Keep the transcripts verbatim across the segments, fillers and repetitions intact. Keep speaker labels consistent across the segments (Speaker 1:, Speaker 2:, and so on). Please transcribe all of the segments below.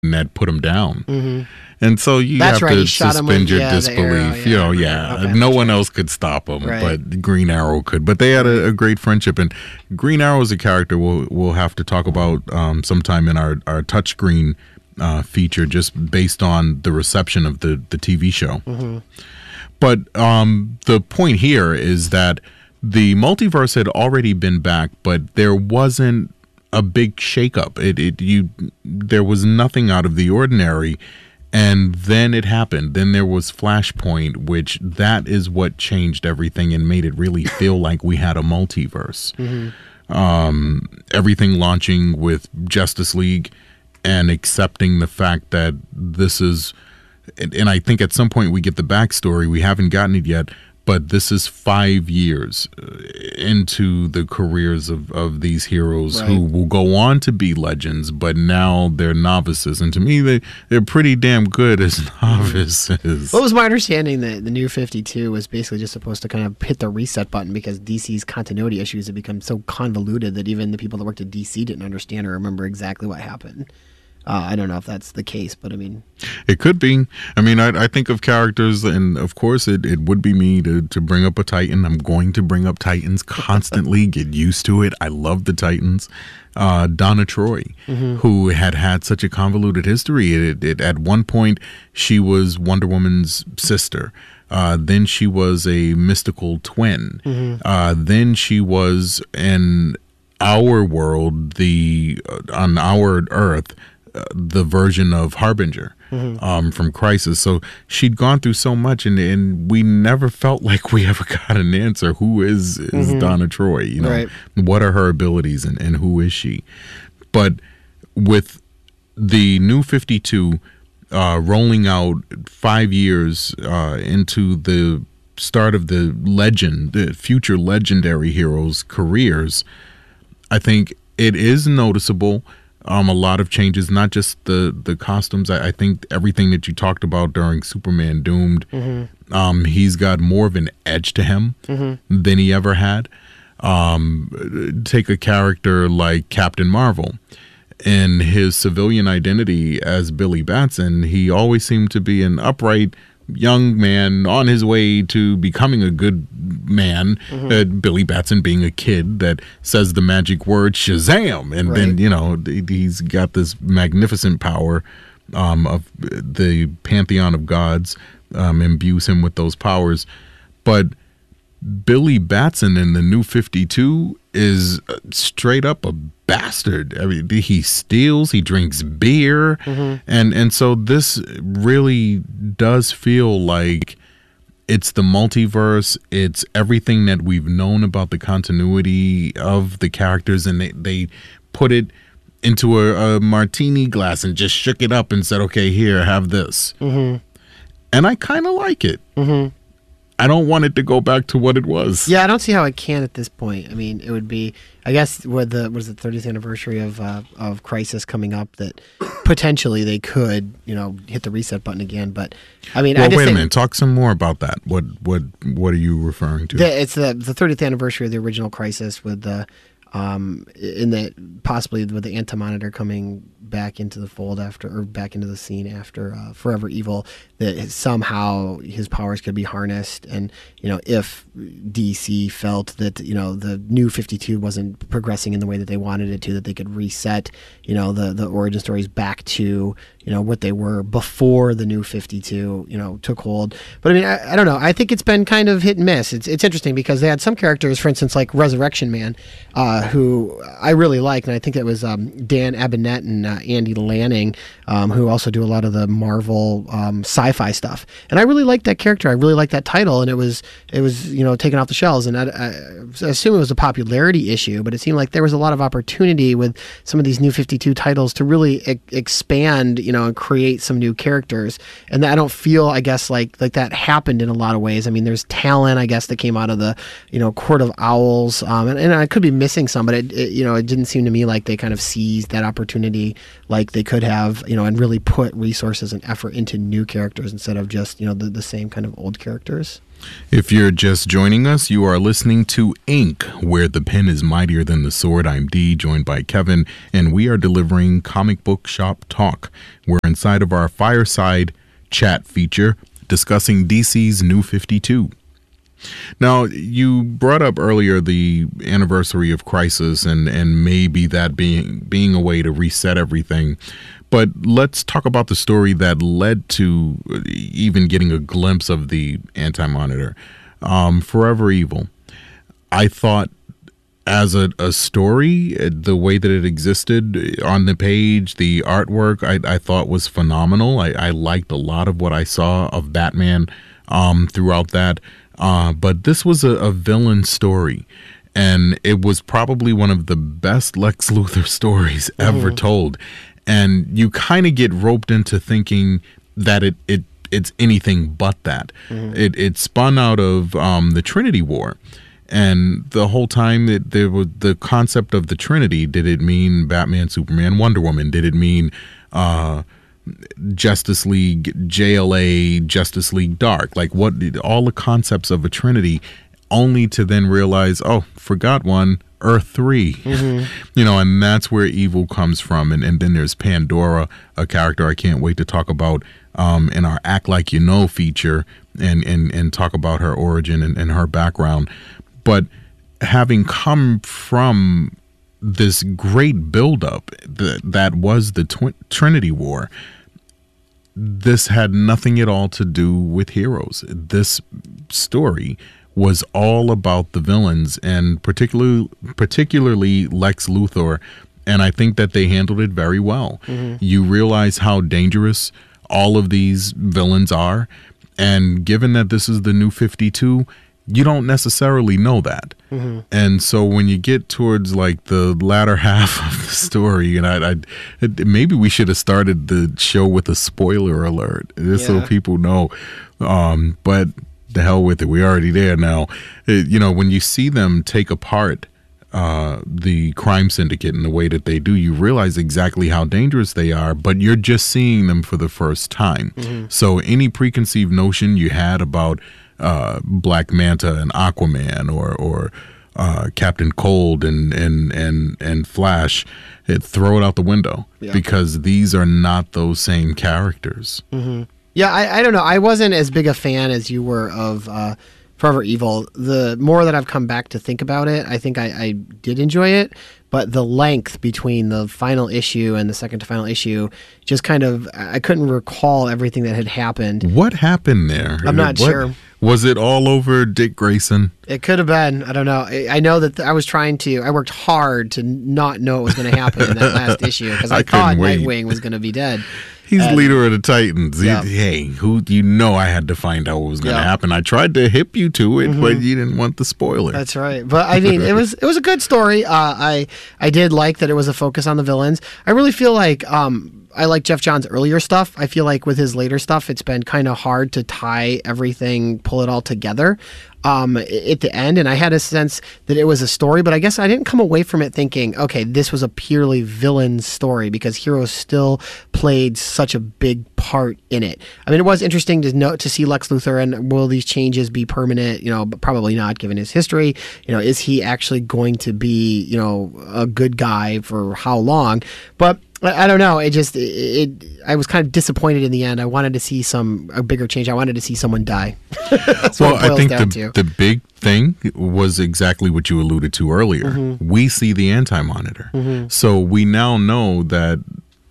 Speaker 1: that put him down.
Speaker 2: Mm-hmm.
Speaker 1: And so you
Speaker 2: That's
Speaker 1: have
Speaker 2: right, he
Speaker 1: to
Speaker 2: shot him
Speaker 1: suspend
Speaker 2: with-
Speaker 1: your
Speaker 2: yeah, the
Speaker 1: disbelief.
Speaker 2: arrow, yeah,
Speaker 1: you know,
Speaker 2: right.
Speaker 1: yeah.
Speaker 2: Okay,
Speaker 1: no
Speaker 2: that's
Speaker 1: one
Speaker 2: right.
Speaker 1: else could stop him,
Speaker 2: Right.
Speaker 1: but Green Arrow could. But they had a, a great friendship. And Green Arrow is a character we'll, we'll have to talk about um, sometime in our, our touchscreen uh, feature, just based on the reception of the, the T V show.
Speaker 2: Mm-hmm.
Speaker 1: But um, the point here is that the multiverse had already been back, but there wasn't a big shakeup. It, it, you, there was nothing out of the ordinary, and then it happened. Then there was Flashpoint, which that is what changed everything and made it really feel like we had a multiverse. Mm-hmm. Um, everything launching with Justice League and accepting the fact that this is. And, and I think at some point we get the backstory. We haven't gotten it yet, but this is five years into the careers of, of these heroes
Speaker 2: Right.
Speaker 1: who will go on to be legends, but now they're novices. And to me, they, they're pretty damn good as novices.
Speaker 2: What was my understanding that the new fifty-two was basically just supposed to kind of hit the reset button because D C's continuity issues had become so convoluted that even the people that worked at D C didn't understand or remember exactly what happened. Uh, I don't know if that's the case, but I mean...
Speaker 1: It could be. I mean, I, I think of characters, and of course it, it would be me to, to bring up a Titan. I'm going to bring up Titans constantly. Get used to it. I love the Titans. Uh, Donna Troy, mm-hmm. who had had such a convoluted history. It, it, at one point, she was Wonder Woman's sister. Uh, then she was a mystical twin. Mm-hmm. Uh, then she was in our world, the uh, on our Earth, Uh, the version of Harbinger mm-hmm. um, from Crisis. So she'd gone through so much, and, and we never felt like we ever got an answer. Who is is mm-hmm. Donna Troy? You know,
Speaker 2: right.
Speaker 1: What are her abilities, and, and who is she? But with the new fifty-two uh, rolling out five years uh, into the start of the legend, the future legendary heroes' careers, I think it is noticeable. Um, a lot of changes, not just the the costumes. I, I think everything that you talked about during Superman Doomed, mm-hmm. um, he's got more of an edge to him mm-hmm. than he ever had. Um, take a character like Captain Marvel. In his civilian identity as Billy Batson, he always seemed to be an upright young man on his way to becoming a good man. Mm-hmm. uh, Billy Batson being a kid that says the magic word Shazam, and
Speaker 2: right.
Speaker 1: then you know he's got this magnificent power um, of the pantheon of gods um, imbues him with those powers. But Billy Batson in the new fifty-two is straight up a bastard. I mean, he steals, he drinks beer, mm-hmm. and and so this really does feel like it's the multiverse. It's everything that we've known about the continuity of the characters, and they, they put it into a, a martini glass and just shook it up and said, okay, here, have this. Mm-hmm. And I kind of like it. Mm-hmm. I don't want it to go back to what it was.
Speaker 2: Yeah, I don't see how it can at this point. I mean, it would be, I guess, with the was the thirtieth anniversary of uh, of Crisis coming up, that potentially they could, you know, hit the reset button again. But I mean,
Speaker 1: well,
Speaker 2: I just
Speaker 1: wait
Speaker 2: think
Speaker 1: a minute. Talk some more about that. What what what are you referring to?
Speaker 2: the, it's the the thirtieth anniversary of the original Crisis, with the um in the possibly with the Anti-Monitor coming back into the fold after, or back into the scene after uh, Forever Evil, that somehow his powers could be harnessed. And you know, if D C felt that, you know, the new fifty-two wasn't progressing in the way that they wanted it to, that they could reset, you know, the the origin stories back to, you know, what they were before the new fifty-two, you know, took hold. But I mean, I, I don't know. I think it's been kind of hit and miss. It's it's interesting because they had some characters, for instance, like Resurrection Man, uh, who I really liked, and I think that was um, Dan Abnett and uh, Andy Lanning, um, who also do a lot of the Marvel um, sci-fi stuff. And I really liked that character. I really liked that title, and it was it was you know taken off the shelves. And I, I assume it was a popularity issue, but it seemed like there was a lot of opportunity with some of these new fifty-two titles to really e- expand, you know, and create some new characters. And I don't feel, I guess, like like that happened in a lot of ways. I mean, there's talent, I guess, that came out of the, you know, Court of Owls, um, and, and I could be missing some, but it, it you know it didn't seem to me like they kind of seized that opportunity like they could have, you know, and really put resources and effort into new characters instead of just, you know, the, the same kind of old characters.
Speaker 1: If you're just joining us, you are listening to Ink, where the pen is mightier than the sword. I'm Dee, joined by Kevin, and we are delivering Comic Book Shop Talk. We're inside of our fireside chat feature discussing D C's New fifty-two. Now, you brought up earlier the anniversary of Crisis and, and maybe that being being a way to reset everything. But let's talk about the story that led to even getting a glimpse of the Anti-Monitor. Um, Forever Evil. I thought as a, a story, the way that it existed on the page, the artwork, I, I thought was phenomenal. I, I liked a lot of what I saw of Batman um, throughout that. Uh, but this was a, a villain story. And it was probably one of the best Lex Luthor stories ever mm-hmm. told. And you kind of get roped into thinking that it, it it's anything but that. Mm-hmm. It it spun out of um, the Trinity War, and the whole time that there was the concept of the Trinity. Did it mean Batman, Superman, Wonder Woman? Did it mean uh, Justice League, J L A, Justice League Dark? Like what? All the concepts of a Trinity, only to then realize, oh, forgot one. Earth three, mm-hmm. you know, and that's where evil comes from. And, and then there's Pandora, a character I can't wait to talk about um, in our Act Like You Know feature and, and, and talk about her origin and, and her background. But having come from this great buildup that, that was the tw- Trinity War, this had nothing at all to do with heroes. This story was all about the villains, and particularly particularly Lex Luthor, and I think that they handled it very well. Mm-hmm. You realize how dangerous all of these villains are, and given that this is the New fifty-two, you don't necessarily know that. Mm-hmm. And so when you get towards like the latter half of the story, and I, I maybe we should have started the show with a spoiler alert, just yeah. so people know, um, but the hell with it. We're already there now. It, you know, when you see them take apart uh, the crime syndicate in the way that they do, you realize exactly how dangerous they are, but you're just seeing them for the first time. Mm-hmm. So any preconceived notion you had about uh, Black Manta and Aquaman or or uh, Captain Cold and and and and Flash, it, throw it out the window yeah. because these are not those same characters.
Speaker 2: Mm-hmm. Yeah, I, I don't know. I wasn't as big a fan as you were of uh, Forever Evil. The more that I've come back to think about it, I think I, I did enjoy it. But the length between the final issue and the second to final issue just kind of, I couldn't recall everything that had happened.
Speaker 1: What happened there?
Speaker 2: I'm not
Speaker 1: what,
Speaker 2: sure.
Speaker 1: Was it all over Dick Grayson?
Speaker 2: It could have been. I don't know. I, I know that I was trying to, I worked hard to not know what was going to happen in that last issue because I, I thought Nightwing was going to be dead.
Speaker 1: He's
Speaker 2: and,
Speaker 1: leader of the Titans.
Speaker 2: Yeah.
Speaker 1: He, hey, who you know I had to find out what was going to
Speaker 2: yeah.
Speaker 1: happen. I tried to hip you to it,
Speaker 2: mm-hmm.
Speaker 1: but you didn't want the spoiler.
Speaker 2: That's right. But I mean, it was it was a good story. Uh, I I did like that it was a focus on the villains. I really feel like um, I like Jeff Johns' earlier stuff. I feel like with his later stuff, it's been kind of hard to tie everything, pull it all together um, at the end. And I had a sense that it was a story, but I guess I didn't come away from it thinking, okay, this was a purely villain story because heroes still played such a big part in it. I mean, it was interesting to note to see Lex Luthor, and will these changes be permanent? You know, but probably not given his history. You know, is he actually going to be, you know, a good guy for how long? But I don't know. It just, it, it, I was kind of disappointed in the end. I wanted to see some, a bigger change. I wanted to see someone die. That's
Speaker 1: well,
Speaker 2: what it boils
Speaker 1: I think
Speaker 2: down
Speaker 1: the,
Speaker 2: to.
Speaker 1: the big thing was exactly what you alluded to earlier. Mm-hmm. We see the Anti-Monitor. Mm-hmm. So we now know that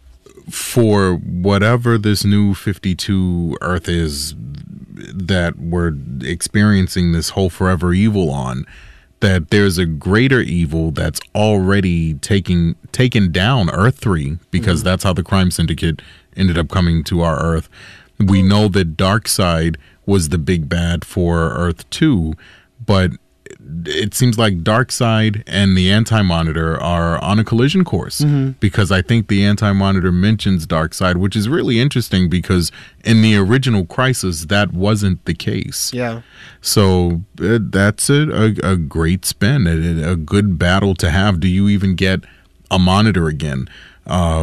Speaker 1: for whatever this New fifty-two Earth is that we're experiencing this whole Forever Evil on, that there's a greater evil that's already taking taken down Earth three, because mm-hmm. that's how the crime syndicate ended up coming to our Earth. We know that Darkseid was the big bad for Earth two, but it seems like Darkseid and the Anti-Monitor are on a collision course, mm-hmm. because I think the Anti-Monitor mentions Darkseid, which is really interesting because in the original Crisis, that wasn't the case.
Speaker 2: Yeah.
Speaker 1: So uh, that's a, a, a great spin, a, a good battle to have. Do you even get a Monitor again? Uh,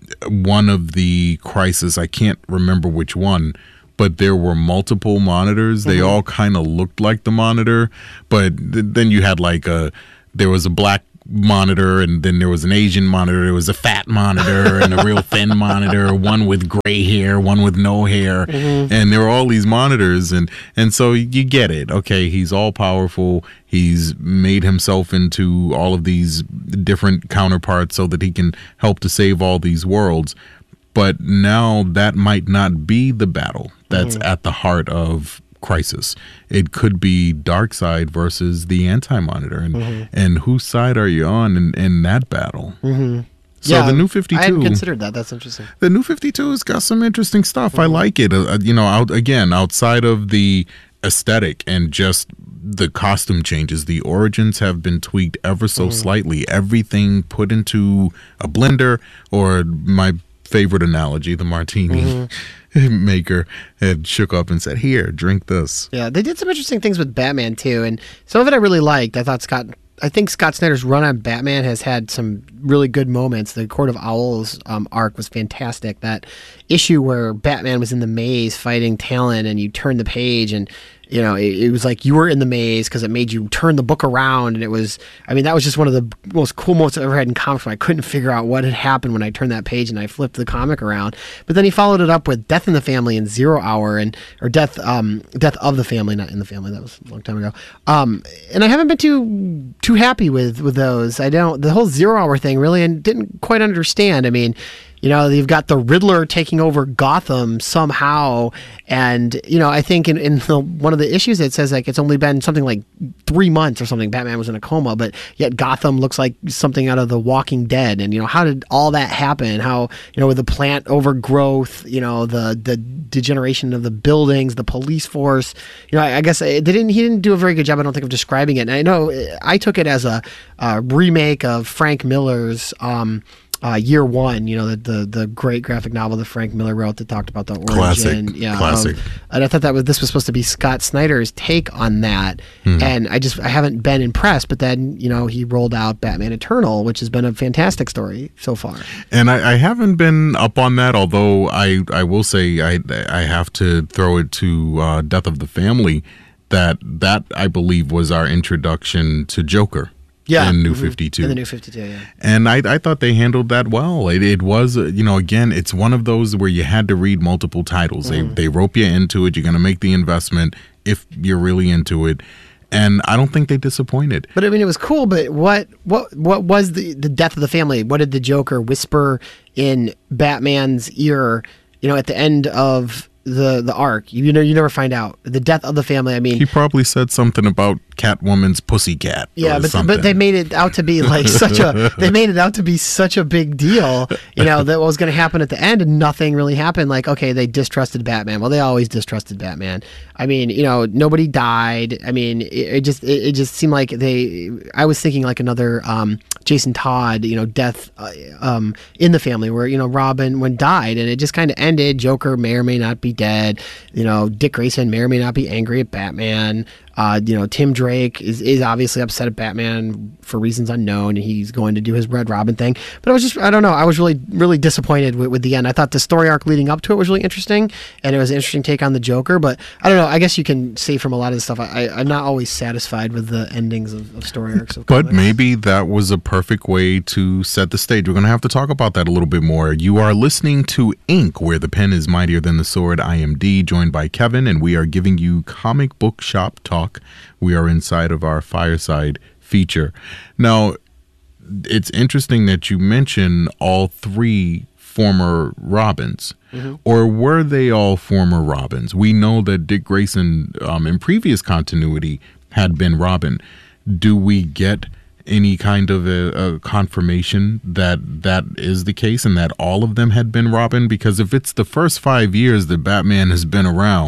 Speaker 1: one of the Crisis, I can't remember which one, but there were multiple monitors. They mm-hmm. all kind of looked like the Monitor, but th- then you had like a, there was a black monitor, and then there was an Asian monitor, there was a fat monitor and a real thin monitor, one with gray hair, one with no hair, mm-hmm. and there were all these monitors, and and so you get it. Okay, he's all powerful. He's made himself into all of these different counterparts so that he can help to save all these worlds. But now that might not be the battle that's mm-hmm. at the heart of Crisis. It could be Darkseid versus the Anti-Monitor, and mm-hmm. and whose side are you on in, in that battle?
Speaker 2: Mm-hmm.
Speaker 1: So
Speaker 2: yeah,
Speaker 1: the New fifty-two,
Speaker 2: I hadn't considered that. That's interesting.
Speaker 1: The New fifty-two has got some interesting stuff.
Speaker 2: Mm-hmm.
Speaker 1: I like it. Uh, you know, out again outside of the aesthetic and just the costume changes, the origins have been tweaked ever so mm-hmm. slightly. Everything put into a blender, or my favorite analogy, the martini mm-hmm. maker had shook up and said, "Here, drink this."
Speaker 2: Yeah, they did some interesting things with Batman too, and some of it I really liked. I thought Scott, I think Scott Snyder's run on Batman has had some really good moments. The Court of Owls um, arc was fantastic. That issue where Batman was in the maze fighting Talon, and you turn the page, and you know, it, it was like you were in the maze because it made you turn the book around, and it was, I mean, that was just one of the most cool moments I've ever had in comics where I couldn't figure out what had happened when I turned that page and I flipped the comic around. But then he followed it up with Death in the Family and Zero Hour, and or Death, um, Death of the Family, not in the Family. That was a long time ago. Um, and I haven't been too too happy with with those. I don't. The whole Zero Hour thing really, and didn't quite understand. I mean, you know, you've got the Riddler taking over Gotham somehow, and you know, I think in, in the, one of the issues it says like it's only been something like three months or something. Batman was in a coma, but yet Gotham looks like something out of The Walking Dead. And you know, how did all that happen? How, you know, with the plant overgrowth, you know, the the degeneration of the buildings, the police force. You know, I, I guess they didn't. He didn't do a very good job, I don't think, of describing it. And I know I took it as a, a remake of Frank Miller's. Um, Uh, Year One, you know, the, the the great graphic novel that Frank Miller wrote that talked about the origin.
Speaker 1: Classic,
Speaker 2: yeah,
Speaker 1: classic.
Speaker 2: Of, and I thought that was this was supposed to be Scott Snyder's take on that, mm. and I just I haven't been impressed. But then, you know, he rolled out Batman Eternal, which has been a fantastic story so far.
Speaker 1: And I, I haven't been up on that, although I I will say I I have to throw it to uh, Death of the Family, that that I believe was our introduction to Joker.
Speaker 2: Yeah,
Speaker 1: in New
Speaker 2: mm-hmm.
Speaker 1: fifty-two.
Speaker 2: In the New fifty-two, yeah.
Speaker 1: And I, I thought they handled that well. It, it was, uh, you know, again, it's one of those where you had to read multiple titles. Mm-hmm. They they rope you into it. You're going to make the investment if you're really into it. And I don't think they disappointed.
Speaker 2: But I mean, it was cool. But what what what was the the Death of the Family? What did the Joker whisper in Batman's ear? You know, at the end of the the arc, you know, you never find out the Death of the Family. I mean,
Speaker 1: he probably said something about Catwoman's pussycat.
Speaker 2: Yeah, but
Speaker 1: something.
Speaker 2: but they made it out to be like such a they made it out to be such a big deal. You know, that what was going to happen at the end, and nothing really happened. Like, okay, they distrusted Batman. Well, they always distrusted Batman. I mean, you know, nobody died. I mean, it, it just it, it just seemed like they. I was thinking like another um, Jason Todd, you know, death uh, um, in the Family, where, you know, Robin when died, and it just kind of ended. Joker may or may not be dead. You know, Dick Grayson may or may not be angry at Batman. Uh, you know, Tim Drake is, is obviously upset at Batman for reasons unknown, and he's going to do his Red Robin thing. But I was just, I don't know, I was really, really disappointed with, with the end. I thought the story arc leading up to it was really interesting, and it was an interesting take on the Joker. But I don't know, I guess you can say from a lot of the stuff, I, I'm not always satisfied with the endings of, of story arcs. Of
Speaker 1: but maybe that was a perfect way to set the stage. We're going to have to talk about that a little bit more. You are listening to Ink, where the pen is mightier than the sword. I am D, joined by Kevin, and we are giving you comic book shop talk. We are inside of our Fireside feature. Now, it's interesting that you mention all three former Robins. Mm-hmm. Or were they all former Robins? We know that Dick Grayson, um, in previous continuity, had been Robin. Do we get any kind of a, a confirmation that that is the case and that all of them had been Robin? Because if it's the first five years that Batman has been around,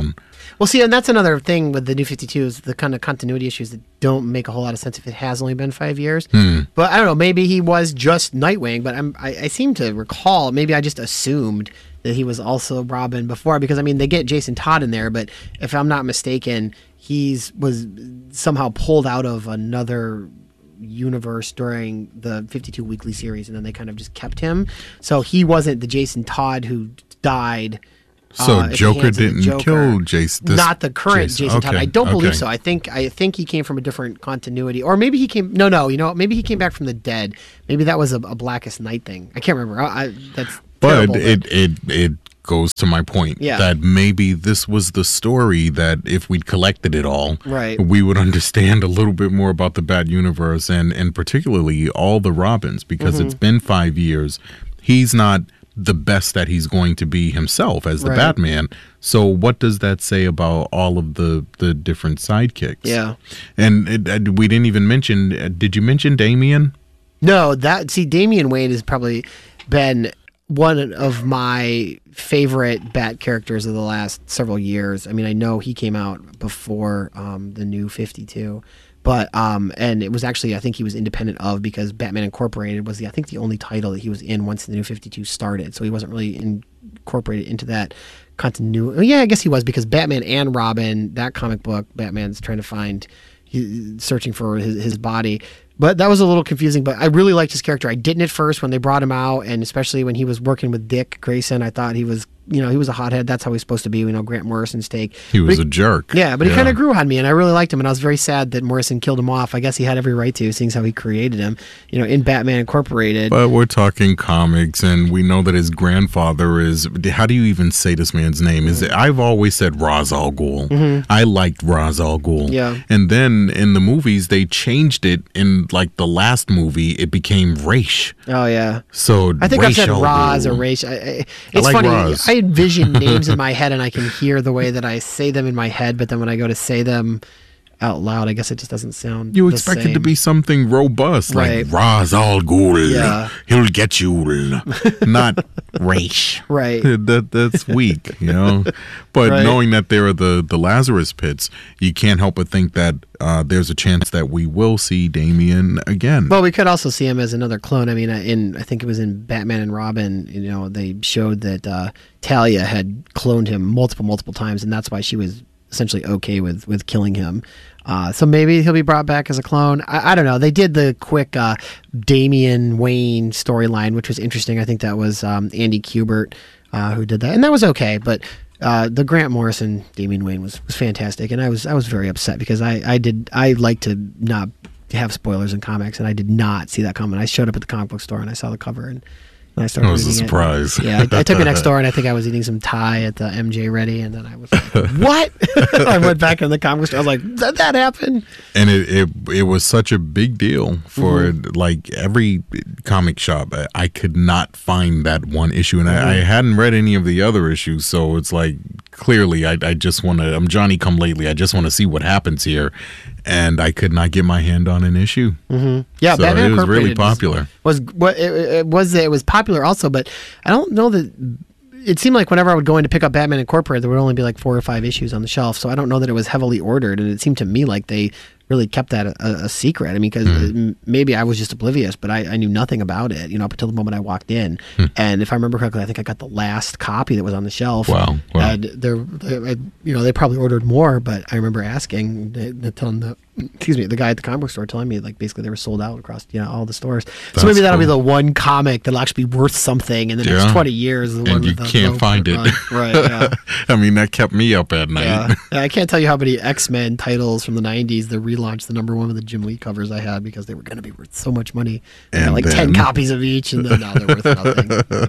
Speaker 2: Well, see, and that's another thing with the New fifty-two is the kind of continuity issues that don't make a whole lot of sense if it has only been five years.
Speaker 1: Hmm.
Speaker 2: But I don't know, maybe he was just Nightwing, but I'm, I, I seem to recall, maybe I just assumed that he was also Robin before, because, I mean, they get Jason Todd in there, but if I'm not mistaken, he's was somehow pulled out of another universe during the fifty-two weekly series, and then they kind of just kept him. So he wasn't the Jason Todd who died.
Speaker 1: So
Speaker 2: uh,
Speaker 1: Joker didn't
Speaker 2: Joker.
Speaker 1: kill Jason. This,
Speaker 2: Not the current
Speaker 1: Jason,
Speaker 2: Jason
Speaker 1: okay,
Speaker 2: Todd. I don't
Speaker 1: okay.
Speaker 2: believe so. I think I think he came from a different continuity, or maybe he came. No, no. You know, maybe he came back from the dead. Maybe that was a, a Blackest Night thing. I can't remember. I, I, that's
Speaker 1: But
Speaker 2: terrible,
Speaker 1: it it it goes to my point
Speaker 2: Yeah.
Speaker 1: that maybe this was the story that if we'd collected it all,
Speaker 2: Right.
Speaker 1: we would understand a little bit more about the Bat universe and and particularly all the Robins, because
Speaker 2: Mm-hmm.
Speaker 1: it's been five years. He's not the best that he's going to be himself as the
Speaker 2: Right.
Speaker 1: Batman. So what does that say about all of the the different sidekicks?
Speaker 2: Yeah.
Speaker 1: And it, uh, we didn't even mention. uh, Did you mention Damian?
Speaker 2: No, that see, Damian Wayne has probably been one of my favorite Bat characters of the last several years. I mean, I know he came out before um, the New fifty-two, but um, and it was actually I think he was independent of, because Batman Incorporated was the I think the only title that he was in once the New fifty-two started, so he wasn't really incorporated into that continuity. Well, yeah, I guess he was, because Batman and Robin, that comic book, Batman's trying to find, he, searching for his, his body. But that was a little confusing, but I really liked his character. I didn't at first when they brought him out, and especially when he was working with Dick Grayson, I thought he was, you know, he was a hothead. That's how he's supposed to be, you know, Grant Morrison's take.
Speaker 1: He was
Speaker 2: But
Speaker 1: a jerk.
Speaker 2: Yeah, but he kind of grew on me, and I really liked him, and I was very sad that Morrison killed him off. I guess he had every right to, seeing as how he created him, you know, in Batman Incorporated.
Speaker 1: But we're talking comics, and we know that his grandfather is. How do you even say this man's name? Is it, I've always said Ra's al Ghul.
Speaker 2: Mm-hmm.
Speaker 1: I liked Ra's al Ghul.
Speaker 2: Yeah.
Speaker 1: And then in the movies, they changed it. In like the last movie, it became Raish.
Speaker 2: Oh, yeah.
Speaker 1: So
Speaker 2: I think
Speaker 1: Ra's
Speaker 2: I've said
Speaker 1: al
Speaker 2: Roz
Speaker 1: Ghul.
Speaker 2: or Raish. I, I, it's
Speaker 1: like
Speaker 2: funny.
Speaker 1: Roz.
Speaker 2: I envision names in my head, and I can hear the way that I say them in my head, but then when I go to say them out loud, I guess it just doesn't sound
Speaker 1: You
Speaker 2: the
Speaker 1: expect it
Speaker 2: same.
Speaker 1: to be something robust,
Speaker 2: Right.
Speaker 1: like Ra's al Ghul.
Speaker 2: Yeah.
Speaker 1: He'll get you, not Raish.
Speaker 2: Right.
Speaker 1: That that's weak, you know. But
Speaker 2: Right.
Speaker 1: knowing that there are the the Lazarus pits, you can't help but think that uh, there's a chance that we will see Damian again.
Speaker 2: Well, we could also see him as another clone. I mean, uh, in I think it was in Batman and Robin, you know, they showed that uh, Talia had cloned him multiple, multiple times, and that's why she was essentially okay with with killing him. Uh, so maybe he'll be brought back as a clone. I, I don't know. They did the quick uh, Damian Wayne storyline, which was interesting. I think that was um, Andy Kubert uh, who did that, and that was okay. But uh, the Grant Morrison Damian Wayne was, was fantastic, and I was I was very upset because I, I did I like to not have spoilers in comics, and I did not see that coming. I showed up at the comic book store and I saw the cover, and And I started
Speaker 1: It was a
Speaker 2: reading it.
Speaker 1: surprise.
Speaker 2: Yeah, I, I took it next door, and I think I was eating some Thai at the M J Ready, and then I was like, "What?" I went back in the comic store. I was like, "Did that happen?"
Speaker 1: And it, it it was such a big deal for
Speaker 2: Mm-hmm.
Speaker 1: like every comic shop. I, I could not find that one issue, and
Speaker 2: Mm-hmm.
Speaker 1: I, I hadn't read any of the other issues. So it's like clearly, I, I just want to. I'm Johnny Come Lately. I just want to see what happens here, and I could not get my hand on an issue.
Speaker 2: Mm-hmm. Yeah,
Speaker 1: So
Speaker 2: Batman
Speaker 1: it was really
Speaker 2: Incorporated
Speaker 1: popular.
Speaker 2: Was, was what it, it was it was popular also, but I don't know that. It seemed like whenever I would go in to pick up Batman Incorporated, there would only be like four or five issues on the shelf. So I don't know that it was heavily ordered, and it seemed to me like they really kept that a, a secret. I mean, because
Speaker 1: Mm.
Speaker 2: maybe I was just oblivious, but I, I knew nothing about it, you know, up until the moment I walked in.
Speaker 1: Hmm.
Speaker 2: And if I remember correctly, I think I got the last copy that was on the shelf.
Speaker 1: Wow, wow.
Speaker 2: And they're, they, I, you know, they probably ordered more, but I remember asking, they, they telling the, excuse me, the guy at the comic book store telling me like basically they were sold out across, you know, all the stores.
Speaker 1: That's
Speaker 2: so maybe that'll be
Speaker 1: cool.
Speaker 2: the one comic that'll actually be worth something in the next
Speaker 1: Yeah.
Speaker 2: twenty years. The one
Speaker 1: And you
Speaker 2: with the
Speaker 1: can't
Speaker 2: low
Speaker 1: find it.
Speaker 2: run. Right. Yeah.
Speaker 1: I mean, that kept me up at night.
Speaker 2: Yeah. Yeah, I can't tell you how many X-Men titles from the nineties, the relaunch, the number one with the Jim Lee covers I had because they were going to be worth so much money. I got
Speaker 1: And
Speaker 2: like
Speaker 1: then-
Speaker 2: ten copies of each, and then now they're worth nothing.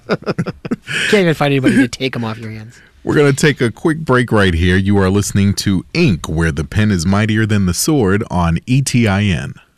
Speaker 2: Can't even find anybody to take them off your hands.
Speaker 1: We're going to take a quick break right here. You are listening to Ink, where the pen is mightier than the sword on E T I N.